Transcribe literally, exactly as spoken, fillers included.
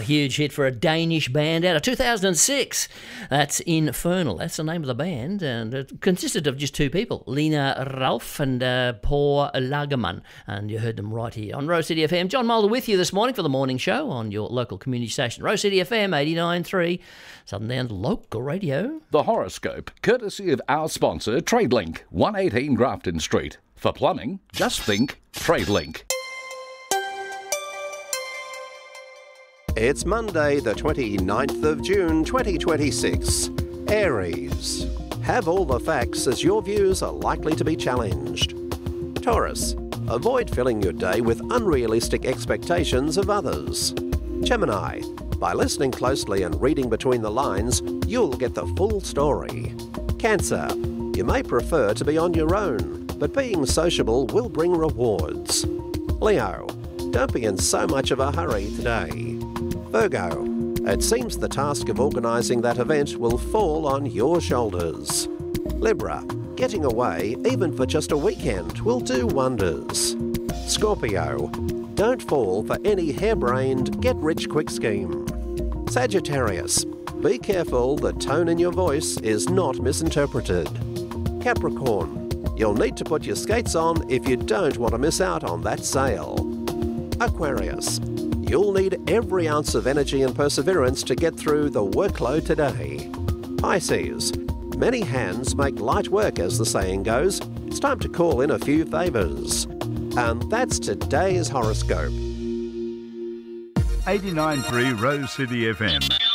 a huge hit for a Danish band out of two thousand six. That's Infernal. That's the name of the band, and it consisted of just two people, Lena Ralph and uh, Paul Lagerman, and you heard them right here on Rose City F M. John Mulder with you this morning for the morning show on your local community station, Rose City F M eighty-nine point three, Southern Downs local radio. The horoscope, courtesy of our sponsor, TradeLink, one eighteen Grafton Street. For plumbing, just think TradeLink. It's Monday, the twenty-ninth of June, twenty twenty-six. Aries. Have all the facts as your views are likely to be challenged. Taurus. Avoid filling your day with unrealistic expectations of others. Gemini. By listening closely and reading between the lines, you'll get the full story. Cancer. You may prefer to be on your own, but being sociable will bring rewards. Leo. Don't be in so much of a hurry today. Virgo. It seems the task of organising that event will fall on your shoulders. Libra. Getting away, even for just a weekend, will do wonders. Scorpio. Don't fall for any harebrained get-rich-quick scheme. Sagittarius. Be careful the tone in your voice is not misinterpreted. Capricorn. You'll need to put your skates on if you don't want to miss out on that sale. Aquarius. You'll need every ounce of energy and perseverance to get through the workload today. Pisces. Many hands make light work, as the saying goes. It's time to call in a few favours. And that's today's horoscope. eighty-nine point three Rose City F M.